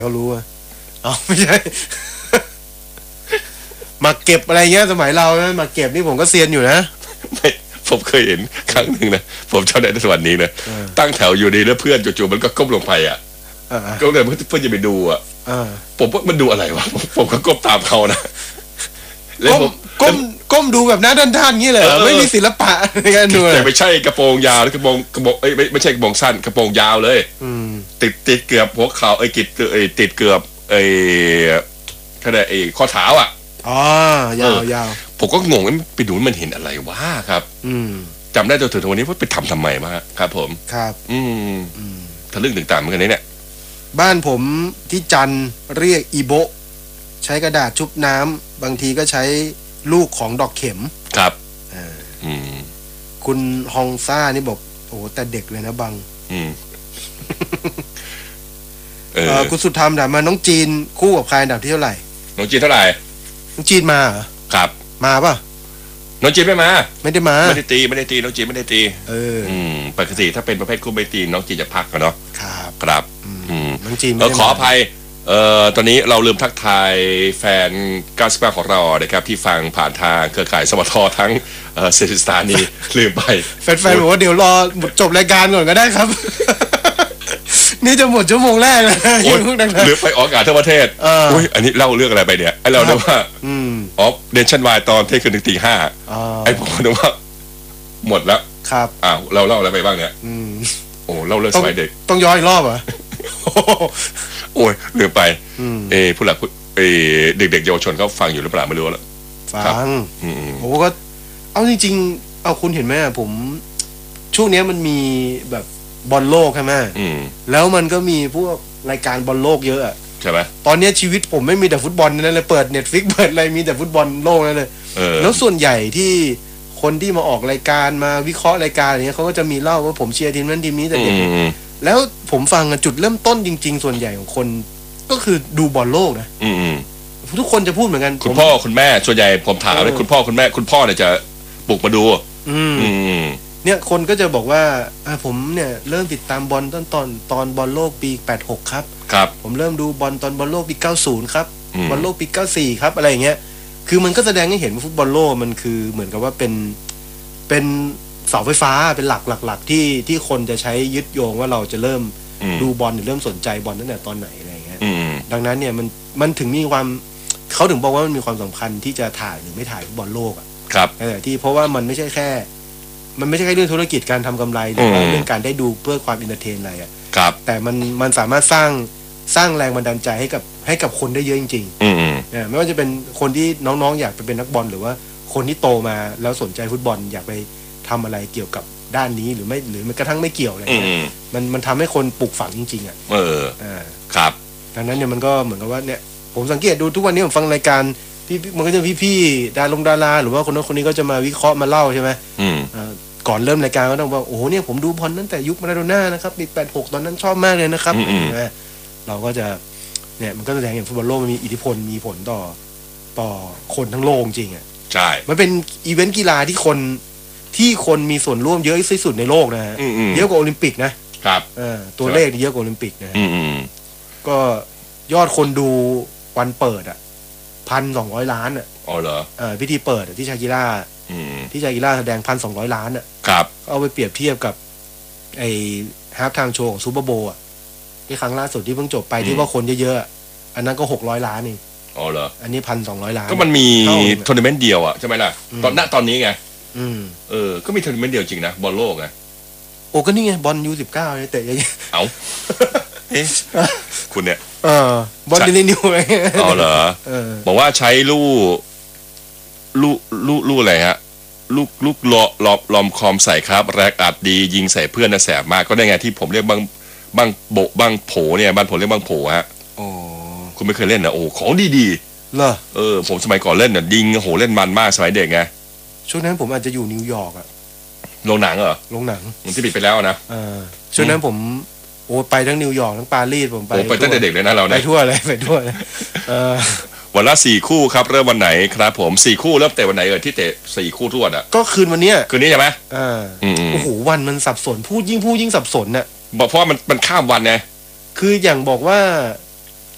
เขารู้อะเอาไม่ใช่ มาเก็บอะไรเงี้ยสมัยเรานะมาเก็บนี่ผมก็เซียนอยู่นะไม่ผมเคยเห็นครั้งหนึ่งนะผมชอบในสวรรค์นี้นะตั้งแถวอยู่ดีแล้วเพื่อนจู่ๆมันก็ก้มลงไปอ่ะก็เลยเพื่อนจะไปดูอ่ะผมว่ามันดูอะไรวะผมก็ก้มตามเขานะแล้วผมก้มดูแบบหน้าด้านๆงี้เลยไม่มีศิลปะในการดูแต่ไม่ใช่กระโปรงยาวหรือกระโปรงไม่ใช่กระโปรงสั้นกระโปรงยาวเลยติดเกือบหัวเข่าติดเกือบขนาดข้อเท้าอ่ะอ๋อยาวผมก็งงไปดูมันเห็นอะไรวะครับจำได้จนถึงวันนี้ว่าไปทำไมมาครับผมครับทะลึ่งถึงตามเหมือนกันเนี่ยบ้านผมที่จันเรียกอีโบใช้กระดาษชุบน้ำบางทีก็ใช้ลูกของดอกเข็มครับคุณฮองซ่านี่บอกโอ้แต่เด็กเลยนะบังคุณสุดธรรมถามมาน้องจีนคู่กับใครอันดับที่เท่าไหร่น้องจีนเท่าไหร่น้องจีนมาเหรอครับมาป่ะน้องจีนไม่ได้มาไม่ได้ตีน้องจีนไม่ได้ตีปกติถ้าเป็นประเภทคู่ไม่ตีน้องจีนจะพักกันเนาะครับน้องจีนขออภัยตอนนี้เราลืมทักทายแฟน98ของเรานะครับที่ฟังผ่านทางเครือข่ายสมททั้งเซติสตานีลืมไปแฟนๆบอกว่าเดี๋ยวรอจบรายการก่อนก็ได้ครับนี่จะหมดชั่วโมงแรกเลยหรือไปออกอากาศทั้งประเทศอันนี้เล่าเรื่องอะไรไปเนี่ยไอเราเนี่ยว่าเดนชั่นวายตอนเที่ยงคืนถึงตี 5ไอผมนึกว่าหมดแล้วครับเราเล่าอะไรไปบ้างเนี่ยโอ้เล่าเรื่องสมัยเด็กต้องย้อนอีกรอบเหรอโอ้ยลืมไปผู้หลักเด็กๆเยาวชนเขาฟังอยู่หรือเปล่าไม่รู้แล้วฟังโอ้ก็เอาจริงๆเอาคุณเห็นไหมผมช่วงนี้มันมีแบบบอลโลกใช่ไหมแล้วมันก็มีพวกรายการบอลโลกเยอะใช่ไหมตอนนี้ชีวิตผมไม่มีแต่ฟุตบอลนั่นเลยเปิด Netflix เปิดอะไรมีแต่ฟุตบอลโลกนั่นเลยแล้วส่วนใหญ่ที่คนที่มาออกรายการมาวิเคราะห์รายการอย่างเงี้ยเขาก็จะมีเล่าว่าผมเชียร์ทีมนั้นทีมนี้แต่เด็กแล้วผมฟังจุดเริ่มต้นจริงๆส่วนใหญ่ของคนก็คือดูบอลโลกนะทุกคนจะพูดเหมือนกันคุณพ่อคุณแม่ส่วนใหญ่ผมถามเลยคุณพ่อคุณแม่คุณพ่อเนี่ยจะปลุกมาดูเนี่ยคนก็จะบอกว่าผมเนี่ยเริ่มติดตามบอลตอนบอลโลกปี86ครับผมเริ่มดูบอลตอนบอลโลกปี90ครับบอลโลกปี94ครับอะไรอย่างเงี้ยคือมันก็แสดงให้เห็นว่าฟุตบอลโลกมันคือเหมือนกับว่าเป็นเสาไฟฟ้าเป็นหลักที่คนจะใช้ยึดโยงว่าเราจะเริ่มดูบอลหรือเริ่มสนใจบอลตั้งแต่ตอนไหนอะไรอย่างเงี้ยดังนั้นเนี่ยมันถึงมีความเขาถึงบอกว่ามันมีความสำคัญที่จะถ่ายหรือไม่ถ่ายฟุตบอลโลกอ่ะครับที่เพราะว่ามันไม่ใช่แค่เรื่องธุรกิจการทำกำไรหรือเรื่องการได้ดูเพื่อความอินเตอร์เทนอะไรอ่ะแต่มันสามารถสร้างแรงบันดาลใจให้กับคนได้เยอะจริงๆไม่ว่าจะเป็นคนที่น้องๆอยากไปเป็นนักบอลหรือว่าคนที่โตมาแล้วสนใจฟุตบอลอยากไปทำอะไรเกี่ยวกับด้านนี้หรือไม่หรือมันกระทั่งไม่เกี่ยวอะไรมันทำให้คนปลูกฝังจริงๆอ่ะครับดังนั้นเนี่ยมันก็เหมือนกับว่าเนี่ยผมสังเกตดูทุกวันนี้ผมฟังรายการมันก็จะพี่ๆดาราหรือว่าคนนั้นคนนี้ก็จะมาวิเคราะห์มาเล่าใช่ไหมก่อนเริ่มรายการก็ต้องบอกโอ้โหเนี่ยผมดูบอลตั้งแต่ยุคมาราโดน่านะครับปี86ตอนนั้นชอบมากเลยนะครับเราก็จะเนี่ยมันก็แสดงอย่างฟุตบอลโลกมันมีอิทธิพลมีผลต่อคนทั้งโลกจริงอ่ะใช่มันเป็นอีเวนต์กีฬาที่คนมีส่วนร่วมเยอะที่สุดในโลกนะฮะเยอะกว่าโอลิมปิกนะครับตัวเลขเยอะกว่าโอลิมปิกนะก็ยอดคนดูวันเปิดอ่ะ1,200 ล้านอ่ะอ๋อเหรอพิธีเปิดที่ชากิล่าแสดง1,200 ล้านอ่ะครับเอาไปเปรียบเทียบกับไอ้ฮาล์ฟไทม์โชว์ของซูเปอร์โบว์อ่ะที่ครั้งล่าสุดที่เพิ่งจบไปที่ว่าคนเยอะๆอันนั้นก็600 ล้านเองอ๋อเหรออันนี้1,200 ล้านก็มันมีทัวร์นาเมนต์เดียวอ่ะใช่ไหมล่ะตอนนี้ไงก็มีทัวร์นาเมนต์เดียวจริงนะบอลโลกไงโอ้ก็นี่ไงบอลU19เตะยังไงเอาคุณเนี่ยบอลนิวไงอ๋อเหรอบอกว่าใช้ลูกอะไรฮะลูกลอมคอมใส่ครับแรกอัดดียิงใส่เพื่อนนะแสบมากก็ได้ไงที่ผมเรียกบางโผเนี่ยบ้านผมเรียกบางโผฮะคุณไม่เคยเล่นนะโอ้ของดีๆเหรอผมสมัยก่อนเล่นน่ะยิงโหเล่นมันมากสมัยเด็กไงช่วงนั้นผมอาจจะอยู่นิวยอร์กอะโรงหนังเหรอโรงหนังที่ปิดไปแล้วนะช่วงนั้นผมไปทั้งนิวยอร์กทั้งปารีสผมไปตั้งแต่เด็กเลยนะเราไปทั่วเลยวันละ4 คู่ครับเริ่มวันไหนครับผม4 คู่เริ่มเตะวันไหนที่เตะ4 คู่รวดอ่ะก็คืนวันนี้ใช่ไหมโอ้โหวันมันสับสนพูดยิ่งสับสนน่ะบอกเพราะว่ามันข้ามวันไงคืออย่างบอกว่า